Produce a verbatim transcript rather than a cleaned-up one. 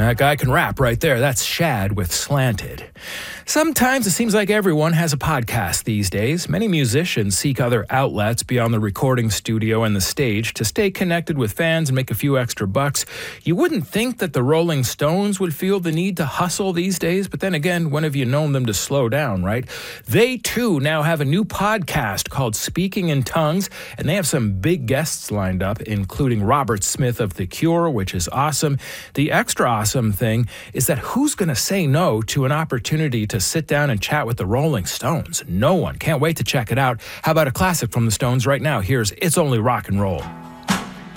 That guy can rap right there. That's Shad with Slanted. Sometimes it seems like everyone has a podcast these days. Many musicians seek other outlets beyond the recording studio and the stage to stay connected with fans and make a few extra bucks. You wouldn't think that the Rolling Stones would feel the need to hustle these days, but then again, when have you known them to slow down, right? They too now have a new podcast called Speaking in Tongues, and they have some big guests lined up, including Robert Smith of The Cure, which is awesome. The extra awesome thing is that who's going to say no to an opportunity to sit down and chat with the Rolling Stones? No one. Can't wait to check it out. How about a classic from the Stones right now? Here's It's Only Rock and Roll.